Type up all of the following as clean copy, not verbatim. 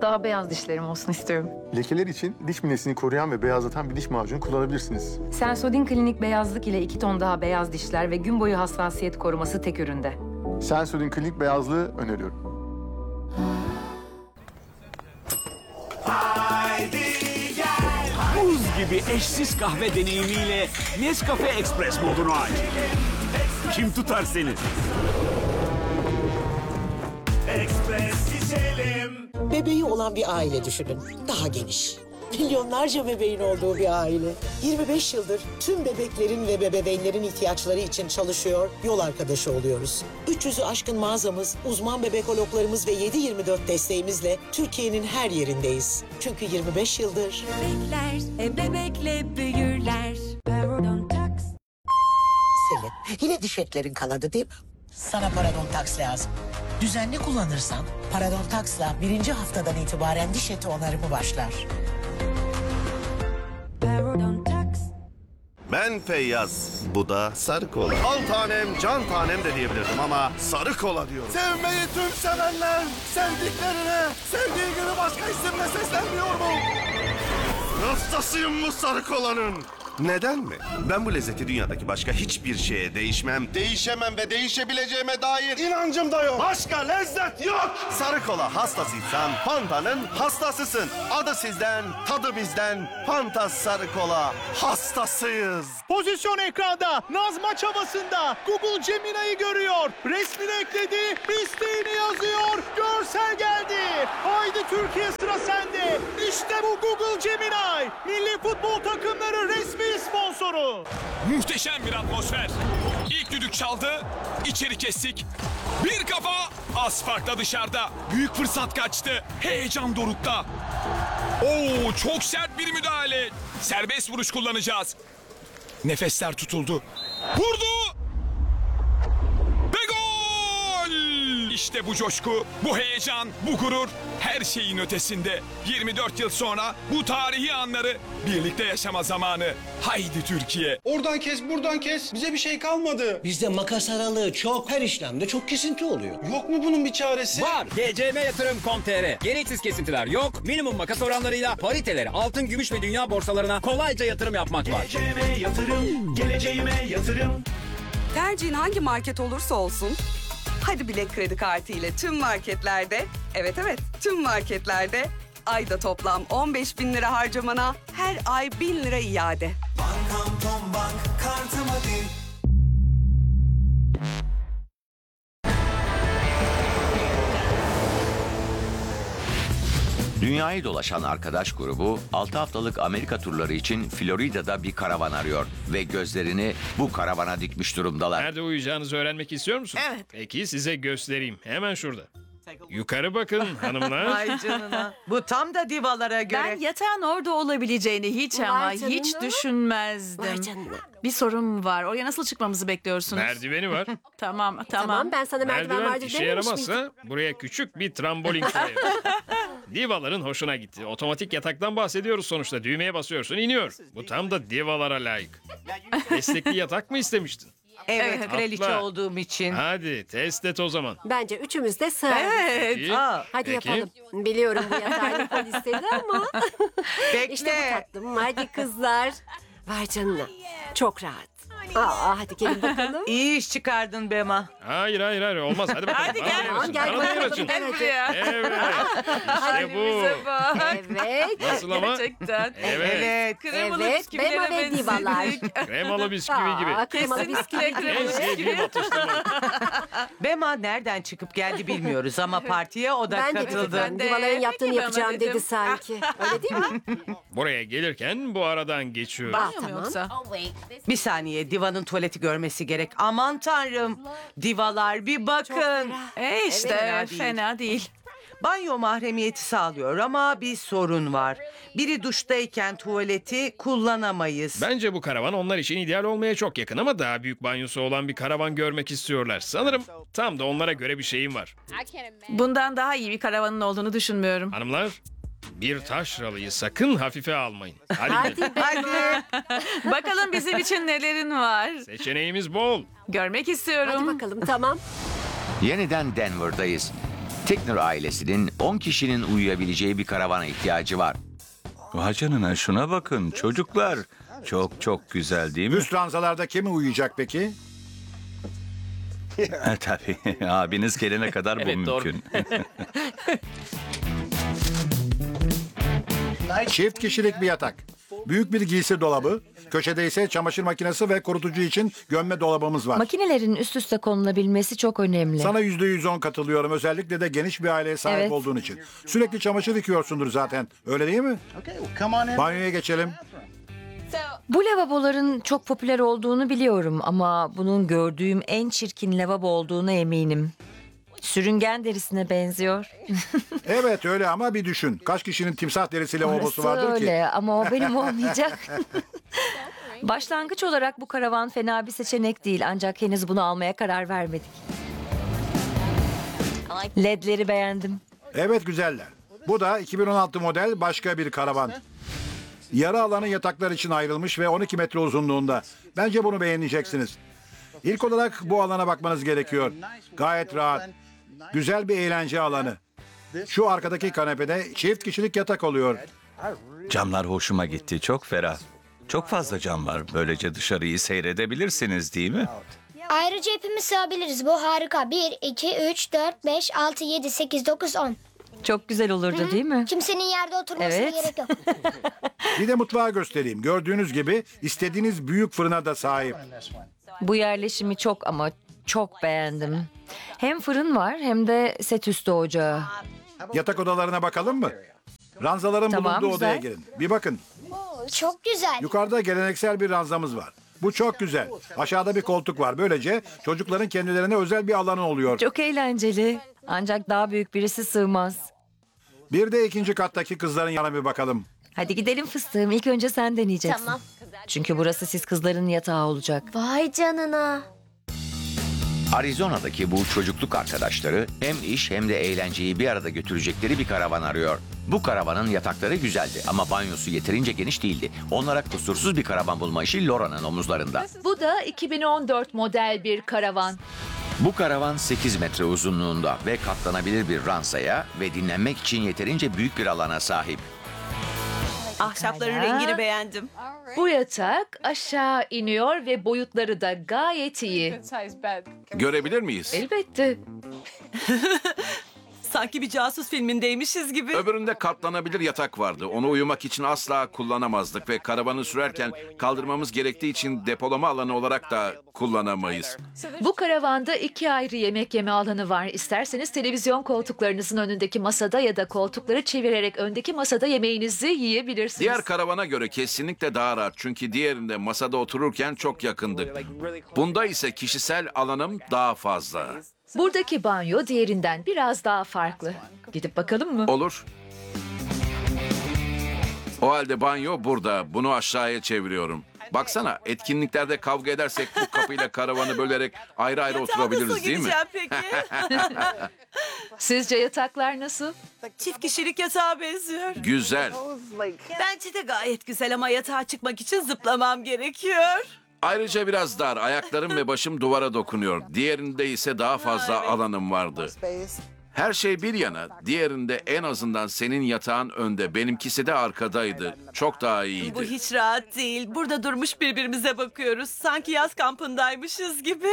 daha beyaz dişlerim olsun istiyorum. Lekeler için diş minesini koruyan ve beyazlatan bir diş macunu kullanabilirsiniz. Sensodyne Klinik beyazlık ile 2 ton daha beyaz dişler ve gün boyu hassasiyet koruması tek üründe. Sensodyne Klinik beyazlığı öneriyorum. Buz gibi eşsiz kahve deneyimiyle Nescafe Express modunu aç. Kim tutar seni? Express içelim. Bebeği olan bir aile düşünün. Daha geniş. Milyonlarca bebeğin olduğu bir aile. 25 yıldır tüm bebeklerin ve bebeğlerin ihtiyaçları için çalışıyor, yol arkadaşı oluyoruz. 300'ü aşkın mağazamız, uzman bebekologlarımız ve 7/24 desteğimizle Türkiye'nin her yerindeyiz. Çünkü 25 yıldır... Bebekler, bebekle büyürler. Parodontax. Selin, yine diş etlerin kanadı değil mi? Sana Parodontax lazım. Düzenli kullanırsan Parodontax'la 1. haftadan itibaren diş eti onarımı başlar. Parodontax. Ben Feyyaz, bu da sarı kola. Al tanem, can tanem de diyebilirdim ama sarı kola diyorum. Sevmeyi tüm sevenler, sevdiklerine, sevdiği gibi başka isimle seslenmiyor mu? Hastasıyım bu sarı kolanın. Neden mi? Ben bu lezzeti dünyadaki başka hiçbir şeye değişmem, değişemem ve değişebileceğime dair inancım da yok. Başka lezzet yok. Sarı kola hastasıysan Fanta'nın hastasısın. Adı sizden, tadı bizden. Fanta sarı kola hastasıyız. Pozisyon ekranda. Nazma çabasında. Google Gemini'yi görüyor. Resmini ekledi. İsteğini yazıyor. Görsel geldi. Haydi Türkiye, sıra sende. İşte bu Google Gemini. Milli futbol takımları resmi sponsoru. Muhteşem bir atmosfer. İlk düdük çaldı, içeri kestik. Bir kafa, az farkla dışarıda. Büyük fırsat kaçtı, heyecan dorukta. Oo, çok sert bir müdahale. Serbest vuruş kullanacağız. Nefesler tutuldu. Vurdu! Ve gol! İşte bu coşku, bu heyecan, bu gurur her şeyin ötesinde. 24 yıl sonra bu tarihi anları birlikte yaşama zamanı. Haydi Türkiye. Oradan kes, buradan kes. Bize bir şey kalmadı. Bizde makas aralığı çok, her işlemde çok kesinti oluyor. Yok mu bunun bir çaresi? Var. DCMYatırım.com.tr. Gereksiz kesintiler yok. Minimum makas oranlarıyla pariteleri altın, gümüş ve dünya borsalarına kolayca yatırım yapmak var. DCM yatırım, geleceğime yatırım. Tercihin hangi market olursa olsun, hadi Bilek kredi kartı ile tüm marketlerde, evet tüm marketlerde ayda toplam 15.000 lira harcamana her ay 1.000 lira iade. Bankam Tom Bank, kartım hadi. Dünyayı dolaşan arkadaş grubu 6 haftalık Amerika turları için Florida'da bir karavan arıyor ve gözlerini bu karavana dikmiş durumdalar. Nerede uyuyacağınızı öğrenmek istiyor musunuz? Evet. Peki size göstereyim. Hemen şurada. Yukarı bakın hanımlar. Ay canına. Bu tam da divalara göre. Ben yatağın orada olabileceğini hiç ama canına. hiç düşünmezdim. Bir sorun var. Oraya nasıl çıkmamızı bekliyorsunuz? Merdiveni var. Tamım. Ben sana Merdiven işe yaramazsa buraya küçük bir trambolin koyarım. Divaların hoşuna gitti. Otomatik yataktan bahsediyoruz sonuçta. Düğmeye basıyorsun, iniyor. Bu tam da divalara layık. Destekli yatak mı istemiştin? Evet, kraliçe Atla. olduğum için. Hadi test et o zaman. Bence üçümüz de sığar. Evet. Peki. Hadi Peki. yapalım. Biliyorum bu yatağı polis istedi ama. Bekle. İşte bu tatlım. Hadi kızlar. Vay canına. Çok rahat. Hadi gelin bakalım. İyi iş çıkardın Bema. Hayır olmaz. Hadi bakalım. Hadi gel. Bana Gel yarasın, bana bakalım. yarasın. Gel buraya. Evet. İşte bu. Evet. Nasıl ama? Gerçekten. Evet. Kremalı Evet. bisküvilere Bema ve benzedik. divalar. Kremalı bisküvi gibi. Kremalı bisküvi En gibi. sevdiğim atıştırma. Bema nereden çıkıp geldi bilmiyoruz ama partiye o da Ben de katıldı. dedim. Divaların yaptığını Peki, yapacağım Bema dedim. dedi sanki. Öyle değil mi? Buraya gelirken bu aradan geçiyoruz. Tamam. Yoksa? Bir saniye, divanın tuvaleti görmesi gerek. Aman tanrım. Divalar bir bakın. İşte değil. fena değil. Banyo mahremiyeti sağlıyor ama bir sorun var. Biri duştayken tuvaleti kullanamayız. Bence bu karavan onlar için ideal olmaya çok yakın ama daha büyük banyosu olan bir karavan görmek istiyorlar. Sanırım tam da onlara göre bir şeyim var. Bundan daha iyi bir karavanın olduğunu düşünmüyorum. Hanımlar, bir taşralıyı sakın hafife almayın. Hadi gidelim. Hadi. Bakalım bizim için nelerin var. Seçeneğimiz bol. Görmek Hadi istiyorum. bakalım tamam. Yeniden Denver'dayız. Tekner ailesinin 10 kişinin uyuyabileceği bir karavana ihtiyacı var. Vay canına, şuna bakın çocuklar. Çok çok güzel değil mi? Üst ranzalarda kim uyuyacak peki? Tabii abiniz gelene kadar bu Evet, doğru. mümkün. Çift kişilik bir yatak. Büyük bir giysi dolabı. Köşede ise çamaşır makinesi ve kurutucu için gömme dolabımız var. Makinelerin üst üste konulabilmesi çok önemli. Sana %110 katılıyorum. Özellikle de geniş bir aileye sahip Evet. olduğun için. Sürekli çamaşır yıkıyorsundur zaten. Öyle değil mi? Banyoya geçelim. Bu lavaboların çok popüler olduğunu biliyorum ama bunun gördüğüm en çirkin lavabo olduğuna eminim. Sürüngen derisine benziyor. Evet öyle ama bir düşün. Kaç kişinin timsah derisi lavabosu Orası vardır öyle ki? ama o benim olmayacak. Başlangıç olarak bu karavan fena bir seçenek değil ancak henüz bunu almaya karar vermedik. LED'leri beğendim. Evet güzeller. Bu da 2016 model başka bir karavan. Yarı alanı yataklar için ayrılmış ve 12 metre uzunluğunda. Bence bunu beğeneceksiniz. İlk olarak bu alana bakmanız gerekiyor. Gayet rahat. Güzel bir eğlence alanı. Şu arkadaki kanepede çift kişilik yatak oluyor. Camlar hoşuma gitti, çok ferah. Çok fazla cam var. Böylece dışarıyı seyredebilirsiniz değil mi? Ayrıca hepimiz sığabiliriz. Bu harika. 1, 2, 3, 4, 5, 6, 7, 8, 9, 10. Çok güzel olurdu değil mi? Kimsenin yerde oturmasına Evet. gerek yok. Bir de mutfağı göstereyim. Gördüğünüz gibi istediğiniz büyük fırına da sahip. Bu yerleşimi çok ama çok beğendim. Hem fırın var hem de set üstü ocağı. Yatak odalarına bakalım mı? Ranzaların Tamam, bulunduğu odaya güzel. girin. Bir bakın. Çok güzel. Yukarıda geleneksel bir ranzamız var. Bu çok güzel. Aşağıda bir koltuk var. Böylece çocukların kendilerine özel bir alanı oluyor. Çok eğlenceli. Ancak daha büyük birisi sığmaz. Bir de ikinci kattaki kızların yanına bir bakalım. Hadi gidelim fıstığım. İlk önce sen deneyeceksin. Tamam. Çünkü burası siz kızların yatağı olacak. Vay canına. Arizona'daki bu çocukluk arkadaşları hem iş hem de eğlenceyi bir arada götürecekleri bir karavan arıyor. Bu karavanın yatakları güzeldi ama banyosu yeterince geniş değildi. Onlara kusursuz bir karavan bulma işi Laura'nın omuzlarında. Bu da 2014 model bir karavan. Bu karavan 8 metre uzunluğunda ve katlanabilir bir ransaya ve dinlenmek için yeterince büyük bir alana sahip. Ahşapların rengini beğendim. Bu yatak aşağı iniyor ve boyutları da gayet iyi. Görebilir miyiz? Elbette. Sanki bir casus filmindeymişiz gibi. Öbüründe katlanabilir yatak vardı. Onu uyumak için asla kullanamazdık ve karavanı sürerken kaldırmamız gerektiği için depolama alanı olarak da kullanamayız. Bu karavanda 2 ayrı yemek yeme alanı var. İsterseniz televizyon koltuklarınızın önündeki masada ya da koltukları çevirerek öndeki masada yemeğinizi yiyebilirsiniz. Diğer karavana göre kesinlikle daha rahat çünkü diğerinde masada otururken çok yakındık. Bunda ise kişisel alanım daha fazla. Buradaki banyo diğerinden biraz daha farklı. Gidip bakalım mı? Olur. O halde banyo burada. Bunu aşağıya çeviriyorum. Baksana, etkinliklerde kavga edersek bu kapıyla karavanı bölerek ayrı ayrı oturabiliriz değil mi? Peki. Sizce yataklar nasıl? Çift kişilik yatağa benziyor. Güzel. Bence de gayet güzel ama yatağa çıkmak için zıplamam gerekiyor. Ayrıca biraz dar. Ayaklarım ve başım duvara dokunuyor. Diğerinde ise daha fazla alanım vardı. Her şey bir yana, diğerinde en azından senin yatağın önde, benimkisi de arkadaydı. Çok daha Bu iyiydi. hiç rahat değil. Burada durmuş birbirimize bakıyoruz. Sanki yaz kampındaymışız gibi.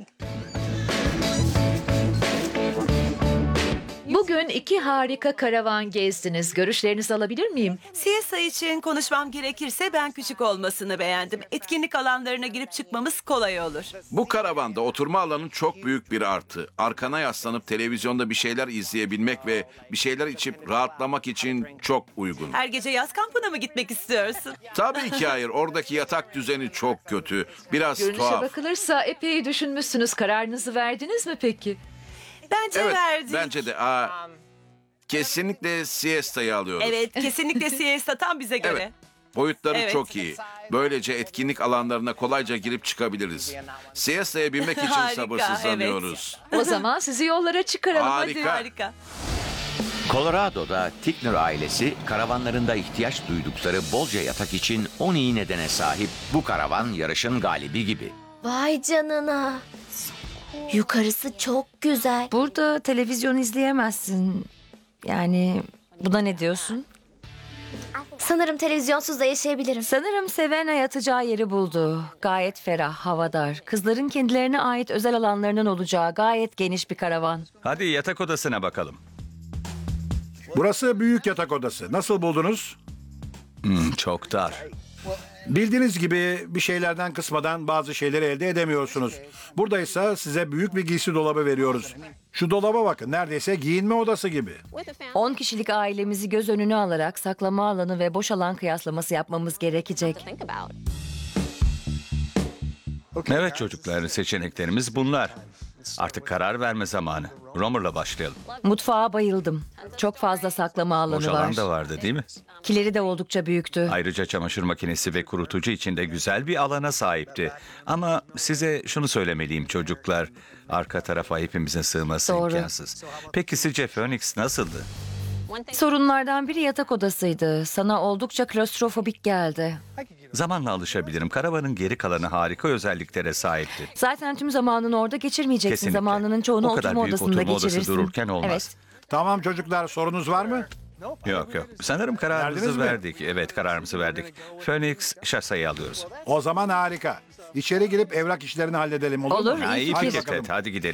Bugün 2 harika karavan gezdiniz. Görüşlerinizi alabilir miyim? CSI için konuşmam gerekirse ben küçük olmasını beğendim. Etkinlik alanlarına girip çıkmamız kolay olur. Bu karavanda oturma alanı çok büyük bir artı. Arkana yaslanıp televizyonda bir şeyler izleyebilmek ve bir şeyler içip rahatlamak için çok uygun. Her gece yaz kampına mı gitmek istiyorsun? Tabii ki hayır. Oradaki yatak düzeni çok kötü. Biraz Görünüşe tuhaf. bakılırsa epey düşünmüşsünüz. Kararınızı verdiniz mi peki? Bence Evet, verdik. bence de. Kesinlikle siesta'yı alıyoruz. Evet, kesinlikle siesta tam bize göre. Evet. Boyutları Evet. çok iyi. Böylece etkinlik alanlarına kolayca girip çıkabiliriz. Siesta'ya binmek için Harika, sabırsızlanıyoruz. O zaman sizi yollara çıkaralım. Harika. Harika. Colorado'da Tickner ailesi karavanlarında ihtiyaç duydukları bolca yatak için 10 iyi nedene sahip. Bu karavan yarışın galibi gibi. Vay canına. Yukarısı çok güzel. Burada televizyon izleyemezsin. Yani buna ne diyorsun? Sanırım televizyonsuz da yaşayabilirim. Sanırım Sevena yatacağı yeri buldu. Gayet ferah, havadar. Kızların kendilerine ait özel alanlarının olacağı gayet geniş bir karavan. Hadi yatak odasına bakalım. Burası büyük yatak odası. Nasıl buldunuz? Çok dar. Bildiğiniz gibi bir şeylerden kısmadan bazı şeyleri elde edemiyorsunuz. Buradaysa size büyük bir giysi dolabı veriyoruz. Şu dolaba bakın, neredeyse giyinme odası gibi. 10 kişilik ailemizi göz önüne alarak saklama alanı ve boş alan kıyaslaması yapmamız gerekecek. Evet çocuklar, seçeneklerimiz bunlar. Artık karar verme zamanı. Romer'la başlayalım. Mutfağa bayıldım. Çok fazla saklama alanı Boş var. alan da vardı değil mi? Kileri de oldukça büyüktü. Ayrıca çamaşır makinesi ve kurutucu içinde güzel bir alana sahipti. Ama size şunu söylemeliyim çocuklar. Arka tarafa hepimizin sığması Doğru. imkansız. Peki sizce Phoenix nasıldı? Sorunlardan biri yatak odasıydı. Sana oldukça klostrofobik geldi. Zamanla alışabilirim. Karavanın geri kalanı harika özelliklere sahipti. Zaten tüm zamanını orada geçirmeyeceksin. Kesinlikle. Zamanının çoğunu O kadar oturma büyük odasında oturma odası geçirirsin. dururken olmaz. Evet. Tamam çocuklar, sorunuz var mı? Yok. Sanırım Verdiniz kararımızı mi? verdik. Evet, kararımızı verdik. Phoenix şasayı alıyoruz. O zaman harika. İçeri girip evrak işlerini halledelim, olur mu? Olur, Ha, iyi Hadi fikir bakalım. Ted. Hadi gidelim.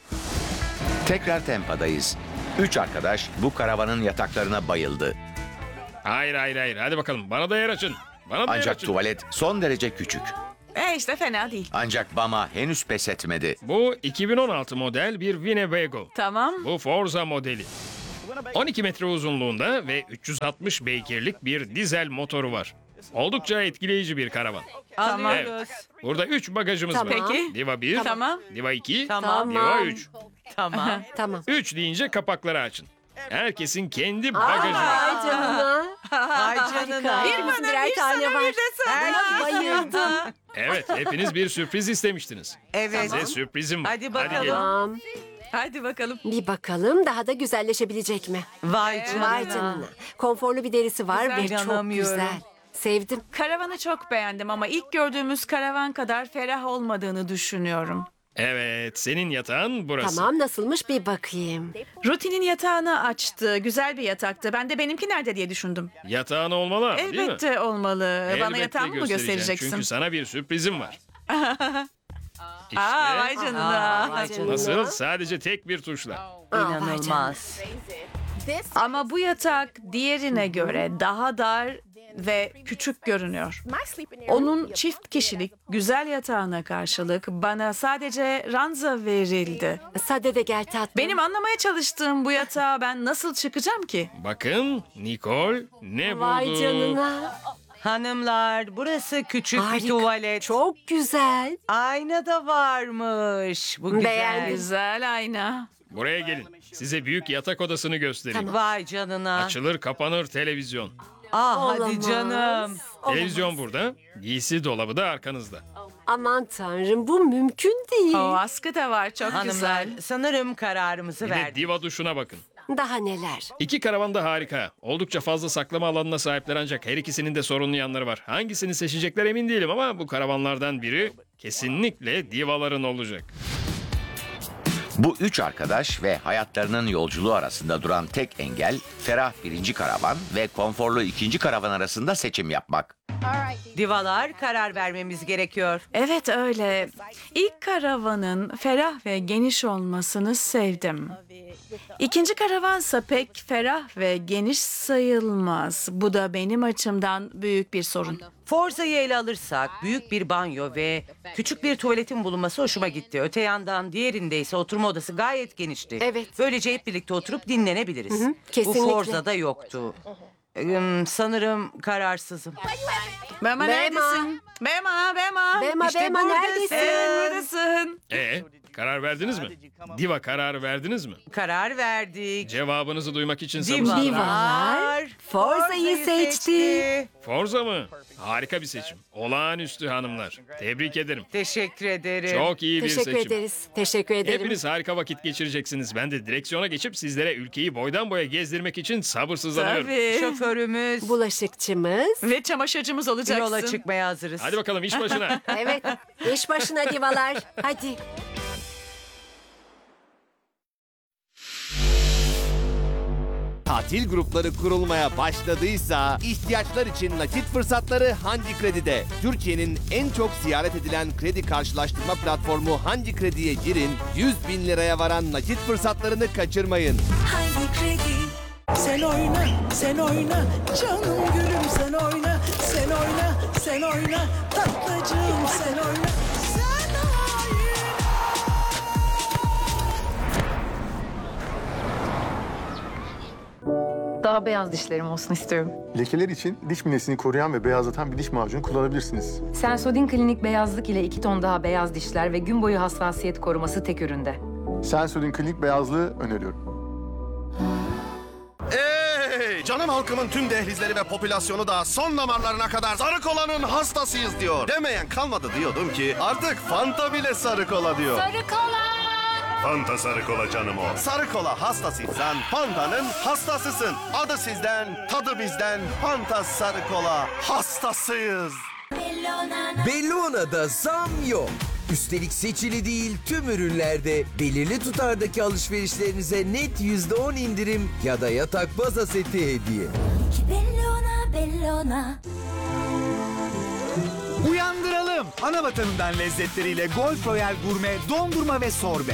Tekrar Tampa'dayız. 3 arkadaş bu karavanın yataklarına bayıldı. Hayır. Hadi bakalım. Bana da yer açın. Bana da yer Ancak açın. tuvalet son derece küçük. İşte fena değil. Ancak Bama henüz pes etmedi. Bu 2016 model bir Winnebago. Tamam. Bu Forza modeli. 12 metre uzunluğunda ve 360 beygirlik bir dizel motoru var. Oldukça etkileyici bir karavan. Alıyoruz. Burada 3 bagajımız Tamam. var. Peki. Diva 1, Tamam. Diva 2, Tamam. Diva 3. Tamam. Tamam. 3 deyince kapakları açın. Herkesin kendi bagajı var. Ay canına. Ay canına. Bir bana birer tane var. Buna bayıldım. Evet, hepiniz bir sürpriz istemiştiniz. Evet. Size sürprizim var. Hadi bakalım. gelin. Tamam. Hadi bakalım. Bir bakalım daha da güzelleşebilecek mi? Vay Vay canına. Konforlu bir derisi var ve çok İnanamıyorum. güzel. Sevdim. Karavanı çok beğendim ama ilk gördüğümüz karavan kadar ferah olmadığını düşünüyorum. Evet, senin yatağın burası. Tamam, nasılmış bir bakayım. Rutinin yatağını açtı. Güzel bir yataktı. Ben de benimki nerede diye düşündüm. Yatağın olmalı ama, değil mi? Elbette olmalı. Bana Elbette yatağımı mı göstereceğim. göstereceksin? Çünkü sana bir sürprizim var. İşte. Vay canına. Vay canına. Nasıl? Sadece tek bir tuşla. İnanılmaz. Ama bu yatak diğerine göre daha dar ve küçük görünüyor. Onun çift kişilik güzel yatağına karşılık bana sadece ranza verildi. Sade de gel tatlım. Benim anlamaya çalıştığım bu yatağa ben nasıl çıkacağım ki? Bakın Nicole ne buldu? Vay canına. Hanımlar, burası küçük Harika. bir tuvalet. Çok güzel. Ayna da varmış. Bu güzel. Beğendim. Güzel ayna. Buraya gelin. Size büyük yatak odasını göstereyim. Vay canına. Açılır kapanır televizyon. Ah hadi Olamaz. canım. Televizyon burada. Giysi dolabı da arkanızda. Aman tanrım, bu mümkün değil. O askı da var çok Hanımlar, güzel. sanırım kararımızı Bir de verdik. diva duşuna bakın. Daha neler? İki karavan da harika. Oldukça fazla saklama alanına sahipler ancak her ikisinin de sorunlu yanları var. Hangisini seçecekler emin değilim ama bu karavanlardan biri kesinlikle divaların olacak. Bu 3 arkadaş ve hayatlarının yolculuğu arasında duran tek engel ferah birinci karavan ve konforlu ikinci karavan arasında seçim yapmak. Divalar, karar vermemiz gerekiyor. Evet öyle. İlk karavanın ferah ve geniş olmasını sevdim. İkinci karavansa pek ferah ve geniş sayılmaz. Bu da benim açımdan büyük bir sorun. Forza'yı ele alırsak büyük bir banyo ve küçük bir tuvaletin bulunması hoşuma gitti. Öte yandan diğerinde ise oturma odası gayet genişti. Evet. Böylece hep birlikte oturup dinlenebiliriz. Hı hı, kesinlikle. Bu Forza'da yoktu. Sanırım kararsızım. Bema neredesin? Bema. Bema, İşte Bema, buradasın. neredesin? Buradasın. Karar verdiniz mi? Diva kararı verdiniz mi? Karar verdik. Cevabınızı duymak için sabırsızlanıyorum. Divalar Forza'yı seçti. Forza mı? Harika bir seçim. Olağanüstü hanımlar. Tebrik ederim. Teşekkür ederim. Çok iyi bir Teşekkür seçim. ederiz. Teşekkür ederim. Hepiniz harika vakit geçireceksiniz. Ben de direksiyona geçip sizlere ülkeyi boydan boya gezdirmek için sabırsızlanıyorum. Tabii. Şoförümüz Bulaşıkçımız. Ve çamaşırcımız olacaksın. yola çıkmaya hazırız. Hadi bakalım iş başına. Evet. İş başına divalar. Hadi. Tatil grupları kurulmaya başladıysa ihtiyaçlar için nakit fırsatları Handi Kredi'de. Türkiye'nin en çok ziyaret edilen kredi karşılaştırma platformu Handi Kredi'ye girin, 100.000 liraya varan nakit fırsatlarını kaçırmayın. Handi Kredi. Sen oyna, sen oyna, canım gülüm sen oyna, sen oyna, sen oyna, tatlacığım sen oyna. Daha beyaz dişlerim olsun istiyorum. Lekeler için diş minesini koruyan ve beyazlatan bir diş macunu kullanabilirsiniz. Sensodyne Klinik beyazlık ile 2 ton daha beyaz dişler ve gün boyu hassasiyet koruması tek üründe. Sensodyne Klinik beyazlığı öneriyorum. Canım halkımın tüm dehlizleri ve popülasyonu da son damarlarına kadar sarı kolanın hastasıyız diyor. Demeyen kalmadı diyordum ki artık Fanta bile sarı kola diyor. Sarı kola. Fanta sarı kola canım o. Sarı kola hastasıysan Fanta'nın hastasısın. Adı sizden, tadı bizden. Fanta sarı kola hastasıyız. Bellona'da zam yok. Üstelik seçili değil tüm ürünlerde belirli tutardaki alışverişlerinize net %10 indirim ya da yatak baza seti hediye. Bellona. Uyandıralım. Ana vatanından lezzetleriyle Golf Royal Gurme, dondurma ve sorbe.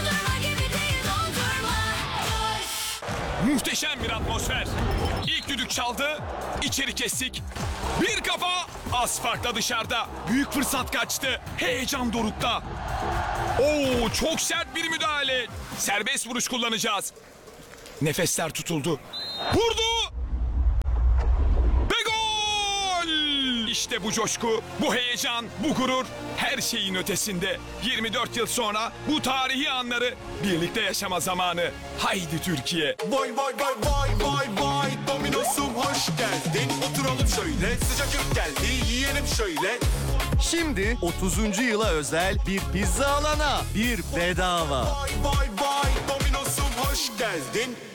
Muhteşem bir atmosfer. İlk düdük çaldı, içeri kestik. Bir kafa, az farkla dışarıda. Büyük fırsat kaçtı, heyecan dorukta. Oo, çok sert bir müdahale. Serbest vuruş kullanacağız. Nefesler tutuldu. Vurdu! Ve gol! İşte bu coşku, bu heyecan, bu gurur her şeyin ötesinde. 24 yıl sonra bu tarihi anları birlikte yaşama zamanı. Haydi Türkiye. Vay vay vay vay vay vay Domino'sum hoş geldin. Oturalım şöyle sıcacık geldi yiyelim şöyle. Şimdi 30. yıla özel bir pizza alana bir bedava. Vay vay vay Domino'sum hoş geldin.